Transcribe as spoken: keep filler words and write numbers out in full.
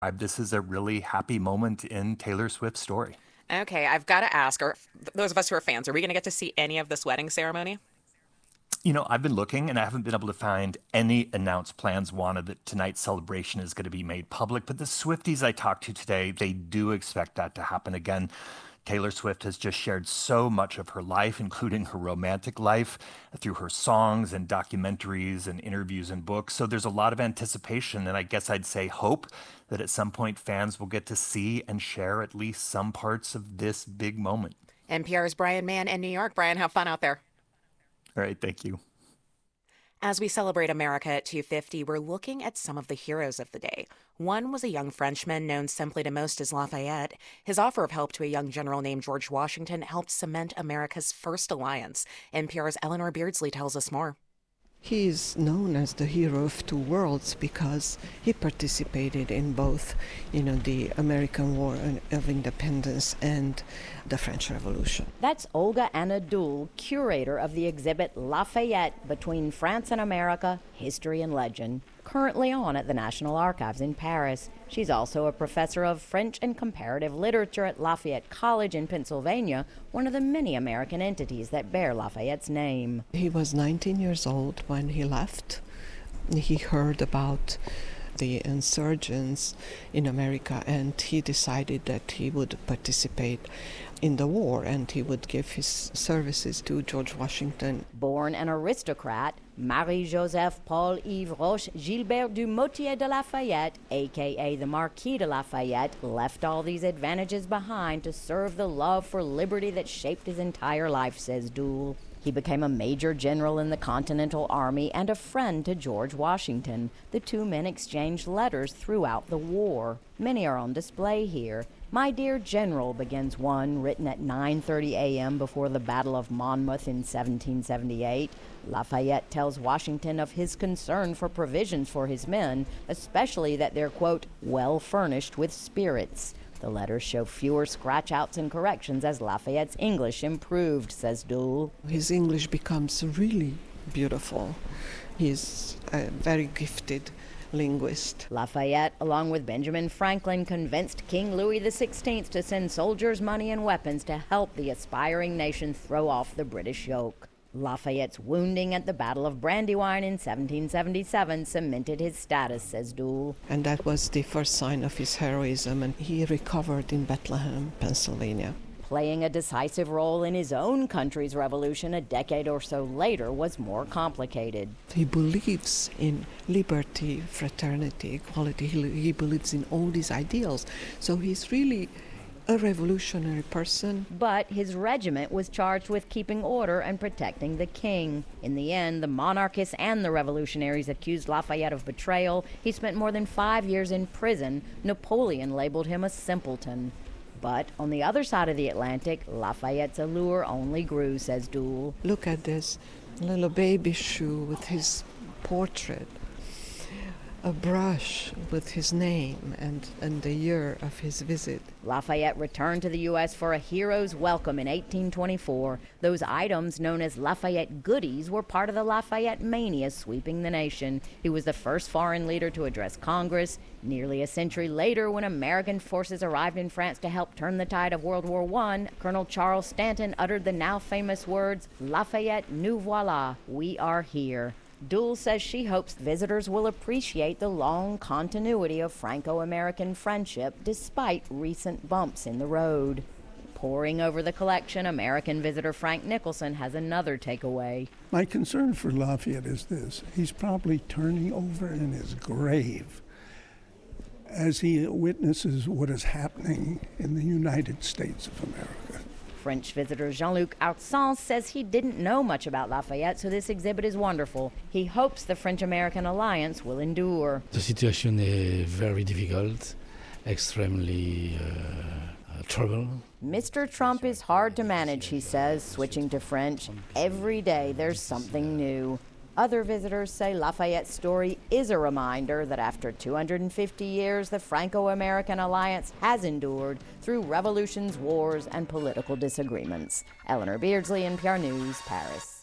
This is a really happy moment in Taylor Swift's story. Okay, I've got to ask, or those of us who are fans, are we going to get to see any of this wedding ceremony? You know, I've been looking and I haven't been able to find any announced plans wanted that tonight's celebration is going to be made public. But the Swifties I talked to today, they do expect that to happen again. Taylor Swift has just shared so much of her life, including her romantic life, through her songs and documentaries and interviews and books. So there's a lot of anticipation, and I guess I'd say hope that at some point fans will get to see and share at least some parts of this big moment. N P R's Brian Mann in New York. Brian, have fun out there. All right, thank you. As we celebrate America at two fifty, we're looking at some of the heroes of the day. One was a young Frenchman known simply to most as Lafayette. His offer of help to a young general named George Washington helped cement America's first alliance. N P R's Eleanor Beardsley tells us more. He is known as the hero of two worlds because he participated in both, you know, the American War of Independence and the French Revolution. That's Olga Anadol, curator of the exhibit Lafayette Between France and America, History and Legend, currently on at the National Archives in Paris. She's also a professor of French and comparative literature at Lafayette College in Pennsylvania, one of the many American entities that bear Lafayette's name. He was nineteen years old when he left. He heard about the insurgents in America and he decided that he would participate in the war and he would give his services to George Washington. Born an aristocrat, Marie-Joseph Paul-Yves Roche Gilbert du Motier de Lafayette, a k a the Marquis de Lafayette, left all these advantages behind to serve the love for liberty that shaped his entire life, says Dool. He became a major general in the Continental Army and a friend to George Washington. The two men exchanged letters throughout the war. Many are on display here. My Dear General begins one written at nine thirty a.m. before the Battle of Monmouth in seventeen seventy-eight. Lafayette tells Washington of his concern for provisions for his men, especially that they're, quote, well furnished with spirits. The letters show fewer scratch-outs and corrections as Lafayette's English improved, says Dool. His English becomes really beautiful. He's a very gifted linguist. Lafayette, along with Benjamin Franklin, convinced King Louis the sixteenth to send soldiers, money, and weapons to help the aspiring nation throw off the British yoke. Lafayette's wounding at the Battle of Brandywine in seventeen seventy-seven cemented his status, says Dool. And that was the first sign of his heroism, and he recovered in Bethlehem, Pennsylvania. Playing a decisive role in his own country's revolution a decade or so later was more complicated. He believes in liberty, fraternity, equality. He, he believes in all these ideals. So he's really a revolutionary person. But his regiment was charged with keeping order and protecting the king. In the end, the monarchists and the revolutionaries accused Lafayette of betrayal. He spent more than five years in prison. Napoleon labeled him a simpleton. But on the other side of the Atlantic, Lafayette's allure only grew, says Dool. Look at this little baby shoe with his portrait, a brush with his name and, and the year of his visit. Lafayette returned to the U S for a hero's welcome in eighteen twenty-four. Those items, known as Lafayette goodies, were part of the Lafayette mania sweeping the nation. He was the first foreign leader to address Congress. Nearly a century later, when American forces arrived in France to help turn the tide of World War One, Colonel Charles Stanton uttered the now famous words, "Lafayette, nous voilà, we are here." Dool says she hopes visitors will appreciate the long continuity of Franco-American friendship despite recent bumps in the road. Poring over the collection, American visitor Frank Nicholson has another takeaway. My concern for Lafayette is this. He's probably turning over in his grave as he witnesses what is happening in the United States of America. French visitor Jean-Luc Artsan says he didn't know much about Lafayette, so this exhibit is wonderful. He hopes the French-American alliance will endure. The situation is very difficult, extremely uh, trouble. Mister Trump is hard to manage, he says, switching to French. Every day there's something new. Other visitors say Lafayette's story is a reminder that after two hundred fifty years, the Franco-American alliance has endured through revolutions, wars, and political disagreements. Eleanor Beardsley, N P R News, Paris.